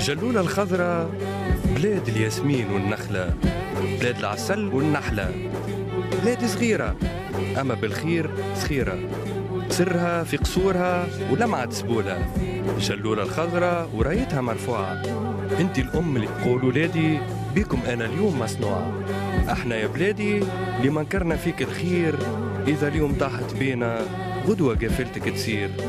جلولة الخضراء بلاد الياسمين والنخلة، بلاد العسل والنحلة، بلاد صغيرة أما بالخير سخيرة، سرها في قصورها ولمعة سبولة. جلولة الخضراء ورايتها مرفوعة، انتي الأم اللي تقول ولادي بيكم أنا اليوم مصنوعة. احنا يا بلادي اللي منكرنا فيك الخير، إذا اليوم طاحت بينا غدوة قفلتك تسير.